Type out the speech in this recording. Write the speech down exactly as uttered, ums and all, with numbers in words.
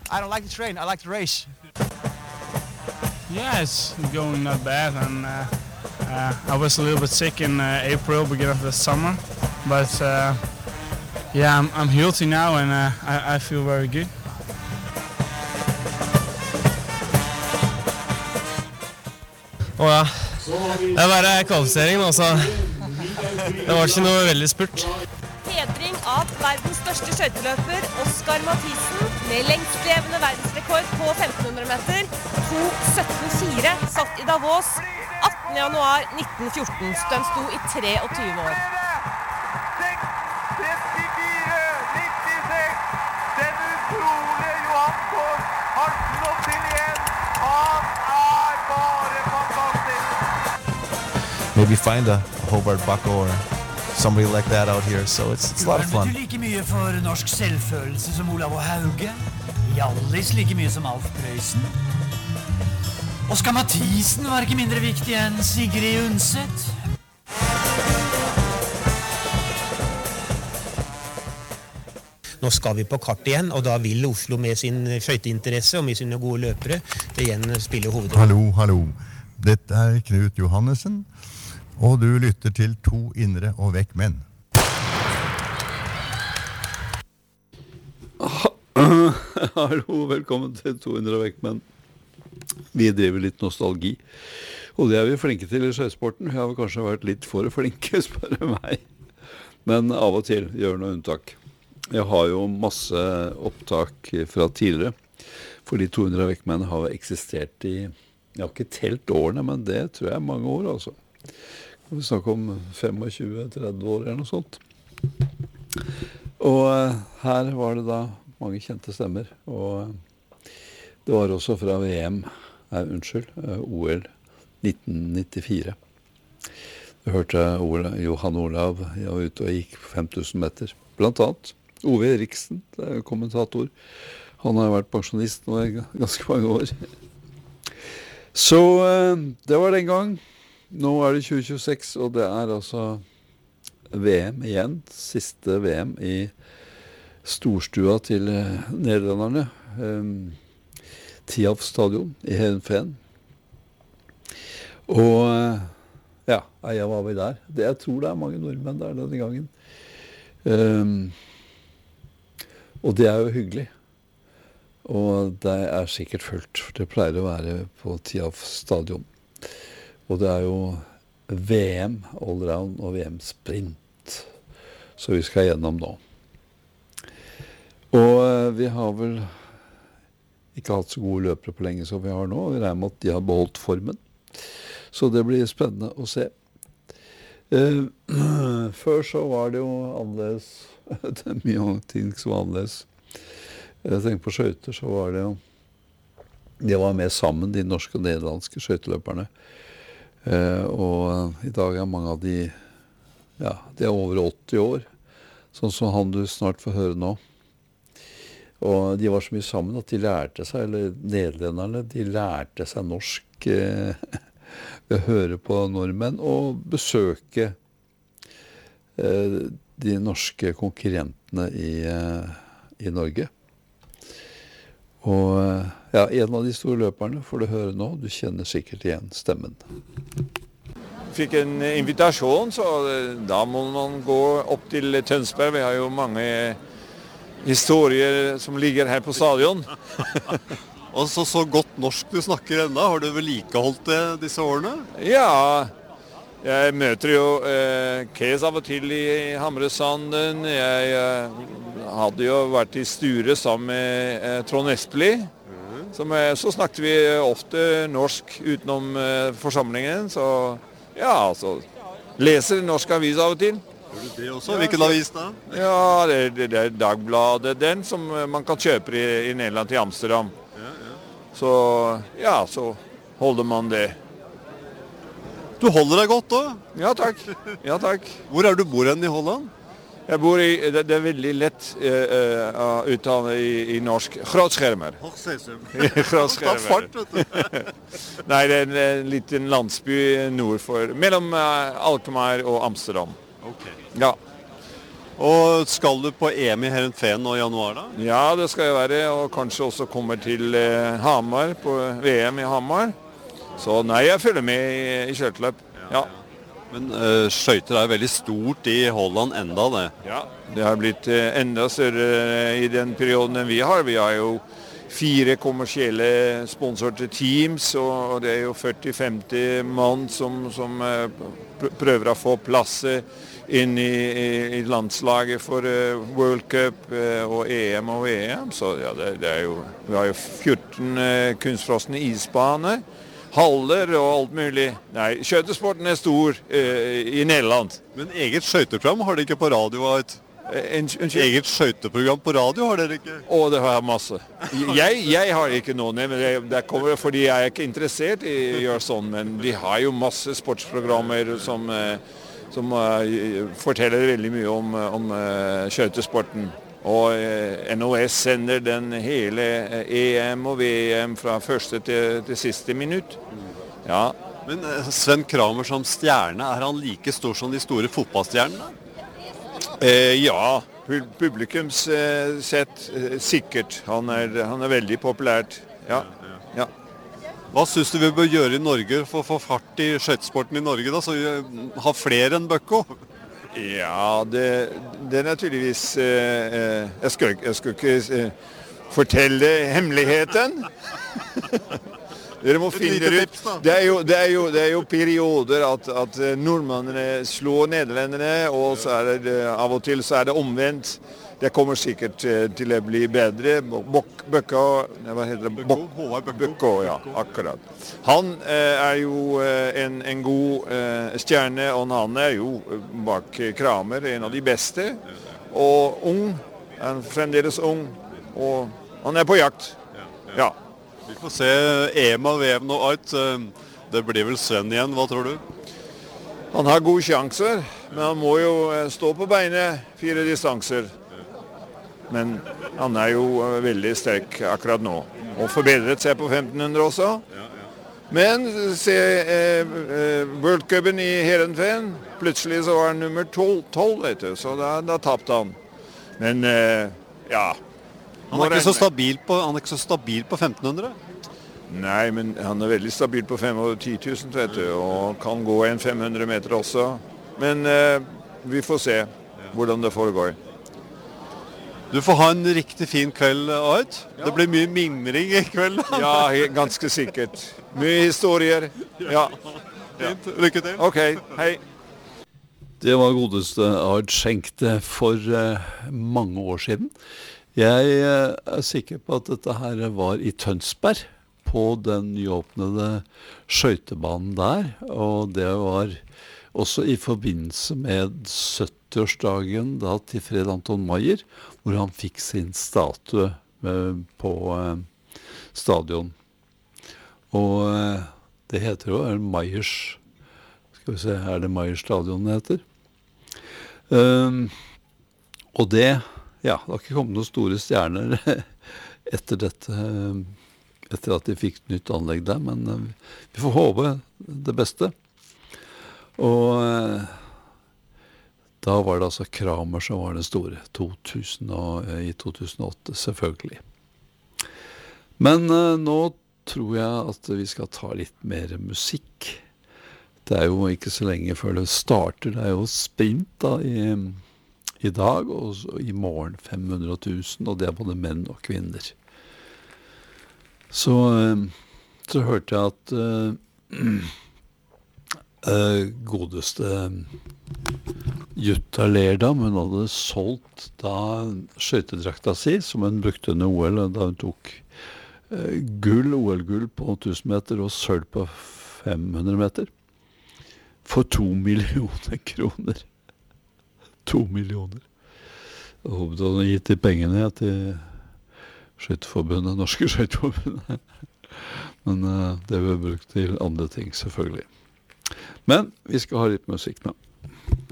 I don't like to train, I like to race. Yeah, it's going not bad, and uh, uh, I was a little bit sick in uh, April, beginning of the summer, but uh, yeah, I'm, I'm healthy now, and uh, I, I feel very good. Å ja, det er bare kvalifiseringen, altså. Det var ikke noe veldig spurt. Hedring av verdens største skøyteløper, Oskar Mathisen, med lengstlevende verdensrekord på femten hundre meter, to sytten fire, satt i Davos attende januar nitten fjorten. Den sto i treogtyve år. trettifire nittiseks, den utrolige Johan Kors har slått til igjen. Han er bare fantastisk. Maybe find a Hobart Bucko or somebody like that out here, so it's, it's a lot of fun. Du like mye for norsk selvfølelse som Olav og Hauge, Hjallis like mye som Alf Prøysen. Oskar Mathisen var ikke mindre viktig enn Sigrid Undset. Nå skal vi på kart igjen, og da vil Oslo med sin skøyteinteresse og med sine gode løpere igjen spille hovedrollen. Hallo, hallo. Dette er Knut Johannessen, og du lytter til To indre og vekk menn. Hallo, velkommen til To indre og vekk menn. Vi driver litt nostalgi, og det er vi flinke til i skøytesporten. Vi har vel kanskje vært litt for flinke, spør meg. Men av og til gjør noe unntak. Jeg har jo masse opptak fra tidligere, fordi To indre og vekk menn har eksistert i, jeg har ikke telt årene, men det tror jeg er mange år, altså. Vi snakker om tjuefem til tretti år eller noe sånt. Og her var det da mange kjente stemmer, og det var også fra V M, nei, unnskyld, O L nitten nittifire. Jeg hørte Ola, Johan Olav, jeg var ute og gikk på fem tusen meter, blant annet. Ove Eriksen, det er kommentator. Han har vært pensjonist nå i ganske mange år. Så det var den gang. Nå er det tjue tjueseks, og det er altså V M igjen. Siste V M i storstua til nederlanderne. Tiaf stadion i Heerenveen. Og ja, jeg var vi der. Det, jeg tror det er mange nordmenn der denne gangen. Um, og det er jo hyggelig. Og det er sikkert fullt, for det pleier å være på Tiaf stadion. Og det er jo V M allround og V M sprint, så vi skal gjennom nå. Og vi har vel ikke hatt så gode løpere på lenge som vi har nå, og vi regner med at de har beholdt formen. Så det blir spennende å se. Uh, før så var det jo annerledes. Det er mye ting som var annerledes. Jeg tenker på skøyter, så var det jo, det var med sammen, de norske og nederlandske skøyteløperne. Uh, og i dag er mange av de, ja, de er over åtti år, sånn som han du snart får høre nå. Og de var så mye sammen at de lærte seg, eller nederlenderne, de lærte seg norsk eh, ved å høre på nordmenn og besøke eh, de norske konkurrentene i, eh, i Norge. Og ja, en av de store løperne får du høre nå, du kjenner sikkert igjen stemmen. Fikk en invitasjon, så da må man gå opp til Tønsberg. Vi har jo mange historier som ligger her på stadion. Og så, så godt norsk du snakker enda. Har du vedlikeholdt det disse årene? Ja, jeg møter jo eh, Kes av og til i Hamresanden. Jeg eh, hadde jo vært i Sture sammen med eh, Trond Espelid. Mm. Som, eh, så snakket vi ofte norsk utenom eh, forsamlingen. Så ja, altså, leser norsk avis av og til. Gjør du det også? Hvilken avis da? Ja, det, det, det er Dagbladet, den som man kan kjøpe i, i Nederland til Amsterdam. Ja, ja. Så, ja, så holder man det. Du holder deg godt da? Ja, takk. Ja, takk. Hvor er du bor hen i Holland? Jeg bor i, det, det er veldig lett uh, uh, uttale i, i norsk. Grootschermer. Grootschermer. Fart, vet du. Nei, det er en liten landsby nord for, mellom uh, Alkmaar og Amsterdam. Ok. Ja. Og skal du på E M i Heerenveen nå i januar da? Ja, det skal jeg være, og kanskje også kommer til eh, Hamar, på V M i Hamar. Så nei, jeg følger med i, i skøyteløp. Ja. Men uh, skøyter er veldig stort i Holland enda det. Ja, det har blitt uh, enda større i den perioden enn vi har. Vi har jo fire kommersielle sponsorerte teams, og det er jo førti til femti mann som, som uh, prøver å få plasser inn i, i, i landslaget for uh, World Cup uh, og E M og V M. Så ja, det, det er jo, vi har jo fjorten uh, kunstfrosne isbaner. Haller og alt mulig. Nei, skøytesporten er stor uh, i Nederland. Men eget skøyteprogram har dere ikke på radio? Et, en, en, eget skøyteprogram på radio har dere ikke? Å, det har jeg masse. Jeg, jeg har ikke noen, men det, det kommer fordi jeg er ikke interessert i å gjøre sånn, men de har jo masse sportsprogrammer som, uh, som uh, forteller veldig mye om, om uh, skøytesporten. Og eh, N O S sender den hele eh, E M og V M fra første til, til siste minutt. Ja. Men eh, Sven Kramer som stjerne, er han like stor som de store fotballstjernene? Eh, ja, publikums eh, sett eh, sikkert. Han er, han er veldig populært. Ja. Ja. Hva synes du vi bør gjøre i Norge for å få fart i skøytesporten i Norge da, så vi har flere enn Bøkko? Ja, det, det er naturligvis eh, jeg, skal, jeg skal ikke eh, fortelle hemmeligheten. Dere må finne ut. Det er jo, det er jo, det er jo perioder at, at nordmennene slår nederlenderne, og så er det, av og til så er det omvendt. Det kommer sikkert til å bli bedre. Bøkko, hva heter det? Bøkko, Bøkko, ja, akkurat. Han eh, er jo eh, en, en god eh, stjerne, og han er jo bak Kramer, en av de beste. Og ung, han er fremdeles ung, og han er på jakt. Ja. Vi får se E M og V M nå alt. Det blir vel Sven igjen, hva tror du? Han har gode sjanser, men han må jo stå på beinet fire distanser. Men han er jo veldig sterk akkurat nå, og forbedret seg på femten hundre også. Men se eh, World Cupen i Heerenveen, plutselig så var han nummer tolv, vet du, så da, da tappte han. Men eh, ja. Han er, ikke så stabil på, han er ikke så stabil på femten hundre? Nei, men han er veldig stabil på fem og ti tusen, vet du, og kan gå en fem hundre meter også. Men eh, vi får se hvordan det foregår. Du får ha en riktig fin kveld, Art. Ja. Det blir mye mimring i kveld. Ja, ganske sikkert. Mye historier. Ja. Ja. Lykke til. Ok, hei. Det var godeste Art Schenkte for uh, mange år siden. Jeg uh, er sikker på at dette her var i Tønsberg, på den nyåpnede skøytebanen der, og det var også i forbindelse med syttiårsdagen da til Fred Anton Meyer, hvor han fikk sin statue eh, på eh, stadion. Og eh, det heter jo er Meyers, skal vi se, er det Meyers stadion det heter? Um, og det, ja, det har ikke kommet noen store stjerner etter dette, etter at de fikk nytt anlegg der, men eh, vi får håpe det beste. Og eh, da var det altså Kramer som var den store, to tusen og, i to tusen og åtte, selvfølgelig. Men eh, nå tror jeg at vi skal ta litt mer musikk. Det er jo ikke så lenge før det starter, det er jo sprint da i, i dag, og så, i morgen fem hundre tusen, og det er både menn og kvinner. Så, eh, så hørte jeg at eh, Uh, godeste Jutta Lerdam, hun hadde solgt da skøytedrakta si, som hun brukte under O L, da hun tok uh, gull, O L-gull på tusen meter og sølv på fem hundre meter, for to millioner kroner. To millioner. Jeg håpet hun hadde gitt de pengene til skøyteforbundet, Norske skøyteforbundet. Men uh, det ble brukt til andre ting, selvfølgelig. Men vi skal ha litt musikk nå.